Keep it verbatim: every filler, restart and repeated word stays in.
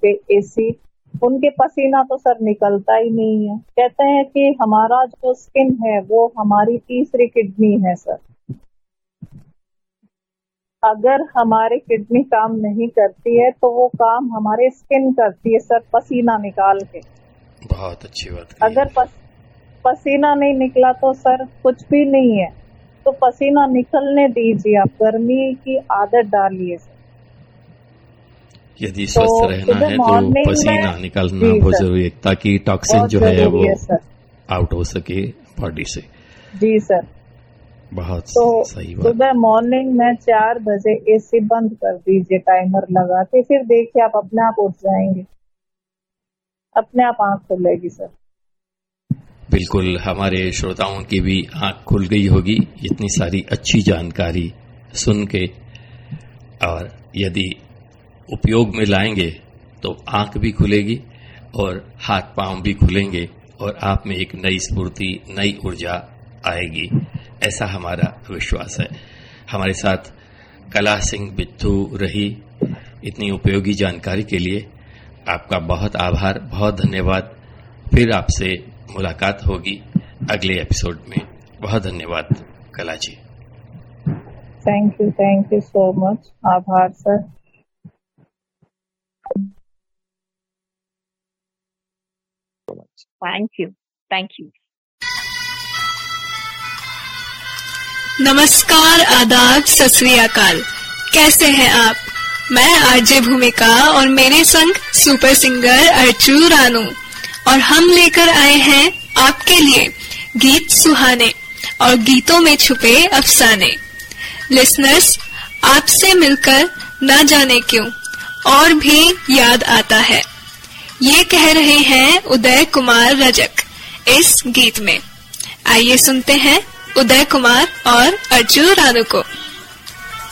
के एसी, उनके पसीना तो सर निकलता ही नहीं है। कहते हैं कि हमारा जो स्किन है वो हमारी तीसरी किडनी है सर। अगर हमारी किडनी काम नहीं करती है तो वो काम हमारे स्किन करती है सर, पसीना निकाल के। बहुत अच्छी बात। अगर पस, पसीना नहीं निकला तो सर कुछ भी नहीं है। तो पसीना निकलने दीजिए, आप गर्मी की आदत डालिए सर। यदि स्वस्थ तो रहना है तो पसीना निकालना बहुत जरूरी है, ताकि टॉक्सिन जो है वो आउट हो सके बॉडी से। जी सर, बहुत तो सही बात। सुबह मॉर्निंग में चार बजे एसी बंद कर दीजिए टाइमर लगा के, फिर देखिए आप अपने आप उठ जाएंगे, अपने आप आंख खुलेगी सर। बिल्कुल, हमारे श्रोताओं की भी आंख खुल गई होगी इतनी सारी अच्छी जानकारी सुन के, और यदि उपयोग में लाएंगे तो आंख भी खुलेगी और हाथ पांव भी खुलेंगे और आप में एक नई स्फूर्ति, नई ऊर्जा आएगी, ऐसा हमारा विश्वास है। हमारे साथ कला सिंह बिट्टू रही। इतनी उपयोगी जानकारी के लिए आपका बहुत आभार, बहुत धन्यवाद। फिर आपसे मुलाकात होगी अगले एपिसोड में। बहुत धन्यवाद कला जी। Thank you, thank you so much. आभार sir. Thank you, thank you. नमस्कार, आदाब, सत श्री अकाल। कैसे हैं आप? मैं आरजे भूमिका और मेरे संग सुपर सिंगर अर्चू रानू, और हम लेकर आए हैं आपके लिए गीत सुहाने और गीतों में छुपे अफसाने। लिसनर्स, आपसे मिलकर न जाने क्यों और भी याद आता है, ये कह रहे हैं उदय कुमार रजक इस गीत में। आइए सुनते हैं उदय कुमार और अर्जू रानू को।